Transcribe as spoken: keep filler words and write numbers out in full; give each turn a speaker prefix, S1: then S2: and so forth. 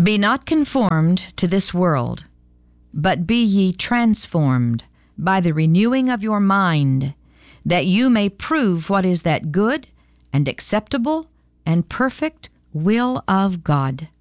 S1: Be not conformed to this world, but be ye transformed by the renewing of your mind, that you may prove what is that good and acceptable and perfect will of God.